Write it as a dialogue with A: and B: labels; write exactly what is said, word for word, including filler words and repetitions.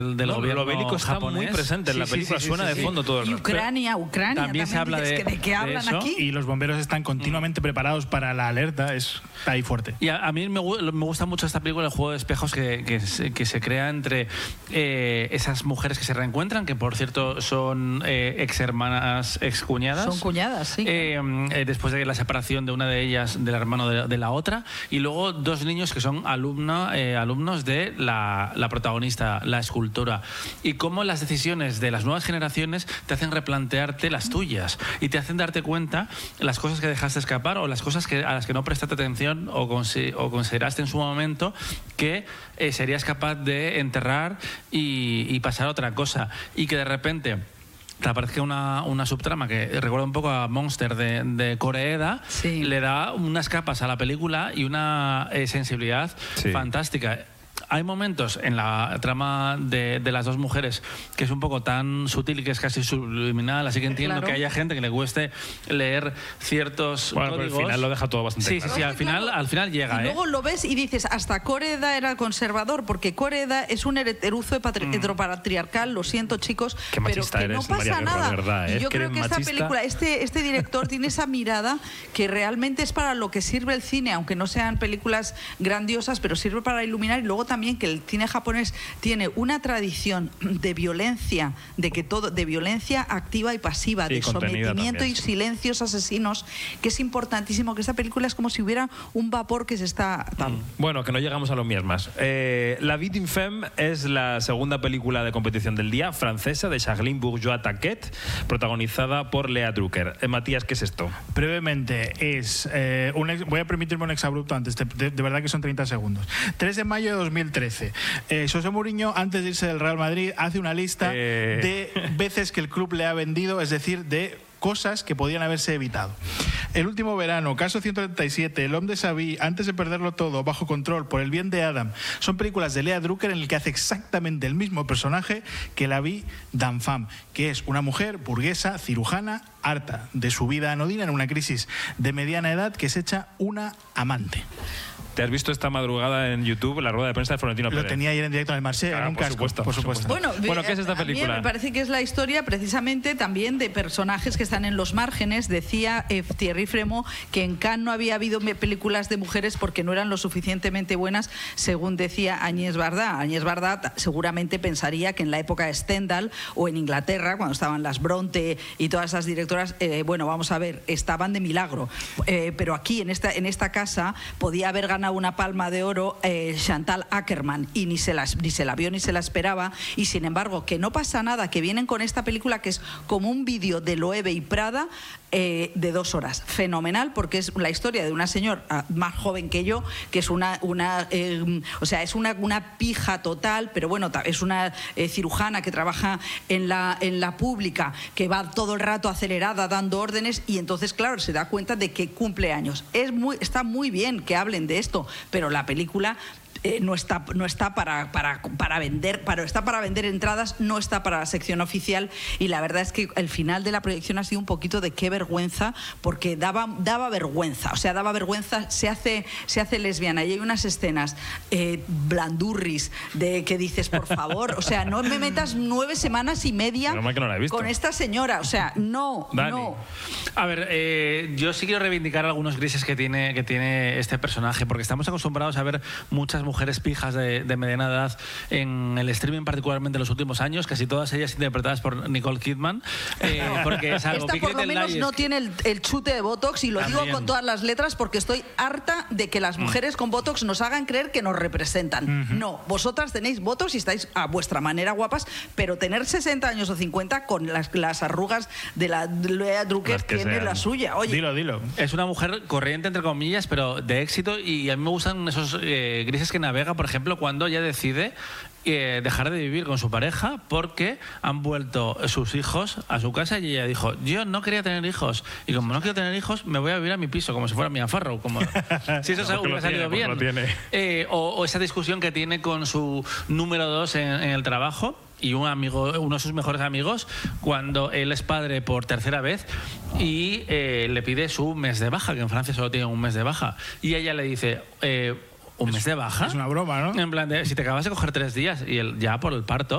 A: del
B: no,
A: gobierno
B: lo bélico está
A: japonés.
B: muy presente en la
A: Sí,
B: película,
A: sí, sí,
B: suena
A: sí,
B: de
A: sí.
B: fondo todo el
C: Y
B: rato.
C: Ucrania, Ucrania.
A: También se habla de-
C: ¿De qué hablan
A: de eso.
C: aquí?
D: Y los bomberos están continuamente preparados para la alerta, es está ahí fuerte.
A: Y a, a mí me, gu- me gusta mucho esta película, el juego de espejos que, que, se, que se crea entre eh, esas mujeres que se reencuentran, que por cierto son eh, ex hermanas, ex cuñadas.
C: Son cuñadas, sí.
A: Eh, eh, después de la separación de una de ellas del hermano de, de la otra. Y luego dos niños que son alumna, eh, alumnos de la, la protagonista, la escultora. Y cómo las decisiones de las nuevas generaciones te hacen replantearte las tuyas y te hacen darte cuenta las cosas que dejaste escapar o las cosas que, a las que no prestaste atención o, consi- o consideraste en su momento que eh, serías capaz de enterrar y, y pasar a otra cosa. Y que de repente te aparezca una, una subtrama que recuerda un poco a Monster de, de Koreeda,
C: Sí.
A: le da unas capas a la película y una eh, sensibilidad
B: Sí.
A: fantástica. Hay momentos en la trama de, de las dos mujeres que es un poco tan sutil y que es casi subliminal, así que entiendo
C: Claro.
A: que haya gente que le cueste leer ciertos
B: Bueno, pero al
A: códigos.
B: final lo deja todo bastante
A: Sí,
B: claro.
A: sí, sí, al final, al final llega,
C: Y
A: ¿eh?
C: luego lo ves y dices, hasta Koreeda era conservador, porque Koreeda es un heteruzo
A: Mm.
C: heteropatriarcal, lo siento chicos,
B: Qué
C: pero
B: machista
C: que no
B: eres,
C: pasa
B: María Guerra,
C: nada.
B: de verdad,
C: y
B: ¿eh?
C: yo
B: Que
C: creo
B: eres
C: que esta
B: machista.
C: película, este, este director tiene esa mirada que realmente es para lo que sirve el cine, aunque no sean películas grandiosas, pero sirve para iluminar. Y luego también que el cine japonés tiene una tradición de violencia, de que todo, de violencia activa y pasiva,
B: Sí,
C: de
B: contenida
C: sometimiento
B: también,
C: y
B: sí.
C: silencios asesinos, que es importantísimo, que esta película es como si hubiera un vapor que se está... tal.
B: Bueno, que no llegamos a los miasmas. Eh, La Vie d'une femme es la segunda película de competición del día, francesa, de Charline Bourgeois-Taquet, protagonizada por Lea Drucker. Eh, Matías, ¿qué es esto?
D: Brevemente, es eh, un ex- voy a permitirme un exabrupto antes, de, de- de verdad que son treinta segundos. tres de mayo de dos mil trece. Eh, José Mourinho, antes de irse del Real Madrid, hace una lista
B: Eh.
D: de veces que el club le ha vendido, es decir, de cosas que podían haberse evitado. El último verano, Caso ciento treinta y siete, El Homme de Savy, Antes de perderlo todo, Bajo control, Por el bien de Adam, son películas de Lea Drucker en el que hace exactamente el mismo personaje que la Vie d'une femme, que es una mujer burguesa, cirujana, harta de su vida anodina en una crisis de mediana edad que se echa una amante.
B: ¿Te has visto esta madrugada en YouTube la rueda de prensa de Florentino
D: Lo
B: Pérez?
D: tenía ayer en directo en el Marsella,
B: Claro,
D: en un
B: por
D: casco,
B: supuesto,
D: por
B: por
D: supuesto.
C: Bueno,
B: Bueno, ¿qué es esta
C: a mí
B: película?
C: me parece que es la historia precisamente también de personajes que están en los márgenes. Decía eh, Thierry Fremont que en Cannes no había habido me- películas de mujeres porque no eran lo suficientemente buenas, según decía Agnès Varda. Agnès Varda seguramente pensaría que en la época de Stendhal o en Inglaterra, cuando estaban las Bronte y todas esas directoras, eh, bueno, vamos a ver, estaban de milagro. Eh, pero aquí, en esta, en esta casa, podía haber ganado una palma de oro eh, Chantal Akerman y ni se, las, ni se la vio ni se la esperaba. Y sin embargo, que no pasa nada, que vienen con esta película que es como un vídeo de Loewe y Prada eh, de dos horas. Fenomenal, porque es la historia de una señora más joven que yo, que es una, una eh, o sea, es una, una pija total, pero bueno, ta- es una eh, cirujana que trabaja en la, en la pública, que va todo el rato acelerada dando órdenes y entonces, claro, se da cuenta de que cumple años. Es muy, está muy bien que hablen de esto, pero la película eh, no está, no está para, para, para vender, para, está para vender entradas, no está para la sección oficial, y la verdad es que el final de la proyección ha sido un poquito de qué vergüenza, porque daba, daba vergüenza, o sea, daba vergüenza, se hace, se hace lesbiana y hay unas escenas eh, blandurris de que dices, por favor, o sea, no me metas nueve semanas y media
B: Menos mal que no la he visto.
C: con esta señora, o sea, no,
B: Dani.
C: no.
A: A ver, eh, yo sí quiero reivindicar algunos grises que tiene, que tiene este personaje, porque estamos acostumbrados a ver muchas mujeres pijas de, de mediana edad en el streaming, particularmente en los últimos años, casi todas ellas interpretadas por Nicole Kidman, eh, porque es algo
C: Esta por lo menos no tiene el, el chute de Botox, y lo digo
A: También.
C: con todas las letras porque estoy harta de que las mujeres con Botox nos hagan creer que nos representan. No, vosotras tenéis Botox y estáis a vuestra manera guapas, pero tener sesenta años o cincuenta con las, las arrugas de la Lea Drucker
B: Las que
C: tiene
B: sean.
C: la suya. Oye,
D: Dilo, dilo.
A: Es una mujer corriente, entre comillas, pero de éxito, y a mí me gustan esos eh, grises que navega, por ejemplo, cuando ella decide eh, dejar de vivir con su pareja porque han vuelto sus hijos a su casa y ella dijo, yo no quería tener hijos y como no quiero tener hijos me voy a vivir a mi piso como si fuera Mia Farrow, como si eso
B: Porque
A: hubiera
B: lo
A: salido
B: tiene,
A: bien.
B: porque lo tiene.
A: Eh, o, o esa discusión que tiene con su número dos en, en el trabajo y un amigo, uno de sus mejores amigos, cuando él es padre por tercera vez y eh, le pide su mes de baja, que en Francia solo tienen un mes de baja, y ella le dice, eh, ¿un mes de baja?
D: Es una broma, ¿no?
A: En plan de, si te acabas de coger tres días y él ya por el parto,